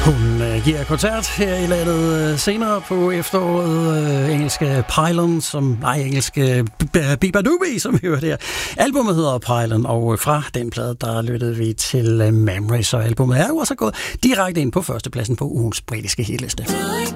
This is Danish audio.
Hun giver koncert her i landet senere på efteråret. Engelske Pylon, engelske Biba Doobie, som vi hørte her. Albumet hedder Pylon, og fra den plade, der lyttede vi til Memories, og albumet er jo også gået direkte ind på førstepladsen på ugens britiske hitliste.